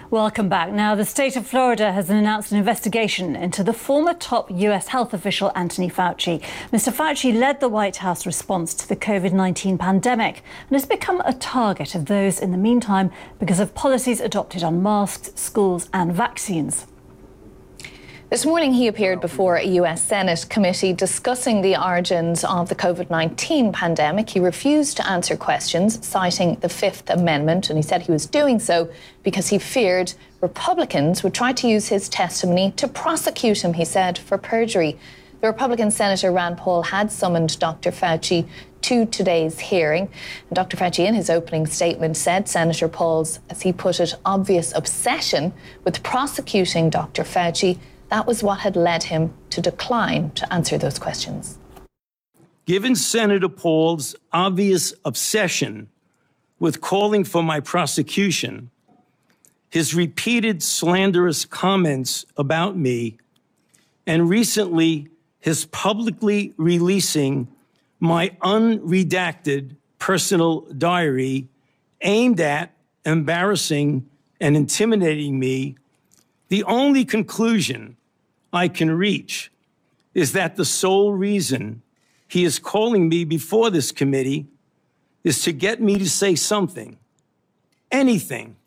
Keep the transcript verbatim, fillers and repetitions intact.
Welcome back. Now, the state of Florida has announced an investigation into the former top U S health official Anthony Fauci. Mister Fauci led the White House response to the COVID nineteen pandemic and has become a target of those in the meantime because of policies adopted on masks, schools and vaccines. This morning, he appeared before a U S Senate committee discussing the origins of the COVID nineteen pandemic. He refused to answer questions, citing the Fifth Amendment, and he said he was doing so because he feared Republicans would try to use his testimony to prosecute him, he said, for perjury. The Republican Senator Rand Paul had summoned Doctor Fauci to today's hearing. And Doctor Fauci, in his opening statement, said Senator Paul's, as he put it, obvious obsession with prosecuting Doctor Fauci, that was what had led him to decline to answer those questions. Given Senator Paul's obvious obsession with calling for my prosecution, his repeated slanderous comments about me, and recently his publicly releasing my unredacted personal diary aimed at embarrassing and intimidating me, the only conclusion I can reach is that the sole reason he is calling me before this committee is to get me to say something, anything,